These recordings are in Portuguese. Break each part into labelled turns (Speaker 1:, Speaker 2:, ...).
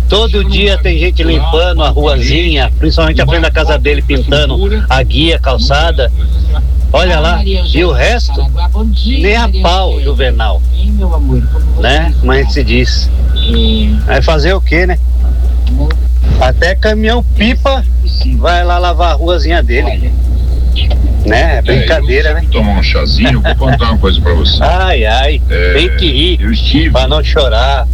Speaker 1: Todo dia tem gente limpando a ruazinha, principalmente a frente da casa dele, pintando a guia, a calçada. Olha lá, e o resto, nem a pau, Juvenal, né? Como a gente se diz. Vai fazer o quê, né? Até caminhão-pipa vai lá lavar a ruazinha dele. Né? É brincadeira, né?
Speaker 2: Tomar um chazinho, vou contar uma coisa pra você.
Speaker 1: Ai, tem que rir, pra não chorar.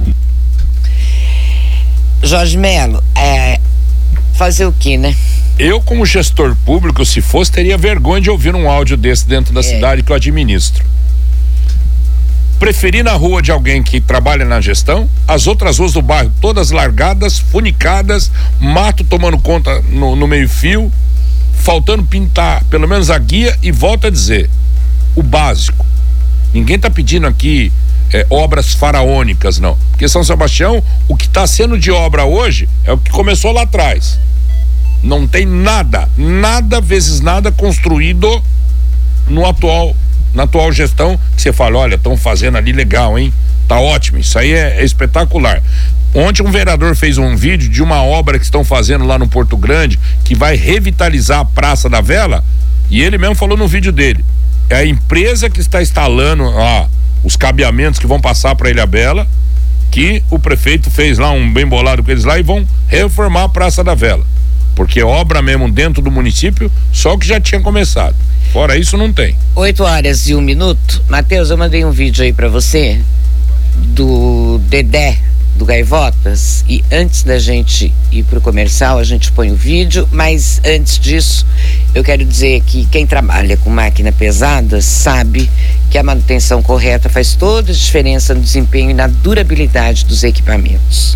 Speaker 3: Jorge Melo, fazer o quê, né?
Speaker 4: Eu, como gestor público, se fosse, teria vergonha de ouvir um áudio desse dentro da cidade que eu administro. Preferi na rua de alguém que trabalha na gestão, as outras ruas do bairro todas largadas, funicadas, mato tomando conta no meio-fio, faltando pintar pelo menos a guia, e volto a dizer, o básico. Ninguém tá pedindo aqui obras faraônicas, não. Porque São Sebastião, o que está sendo de obra hoje é o que começou lá atrás. Não tem nada vezes nada construído na atual gestão, que você fala, olha, estão fazendo ali legal, hein? Tá ótimo, isso aí é espetacular. Ontem um vereador fez um vídeo de uma obra que estão fazendo lá no Porto Grande, que vai revitalizar a Praça da Vela, e ele mesmo falou no vídeo dele, é a empresa que está instalando os cabeamentos que vão passar para Ilhabela, que o prefeito fez lá um bem bolado com eles lá, e vão reformar a Praça da Vela, porque obra mesmo dentro do município, só que já tinha começado. Fora isso, não tem.
Speaker 3: 8h01. Matheus, eu mandei um vídeo aí pra você do Dedé do Gaivotas, e antes da gente ir pro comercial a gente põe o vídeo, mas antes disso eu quero dizer que quem trabalha com máquina pesada sabe que a manutenção correta faz toda a diferença no desempenho e na durabilidade dos equipamentos.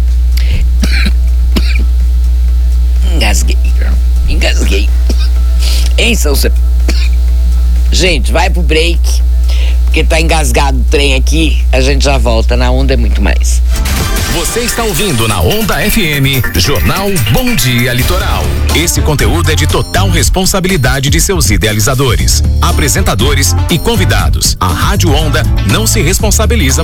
Speaker 3: Engasguei. Em São Sebastião. Gente, vai pro break, porque tá engasgado o trem aqui, a gente já volta, na Onda é muito mais.
Speaker 5: Você está ouvindo na Onda FM, Jornal Bom Dia Litoral. Esse conteúdo é de total responsabilidade de seus idealizadores, apresentadores e convidados. A Rádio Onda não se responsabiliza